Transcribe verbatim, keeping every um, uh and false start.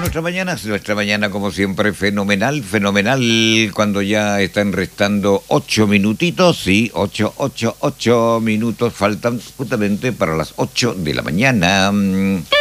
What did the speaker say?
nuestra mañana? Nuestra mañana, como siempre, fenomenal, fenomenal, cuando ya están restando ocho minutitos, sí, ocho, ocho, ocho minutos faltan justamente para las ocho de la mañana.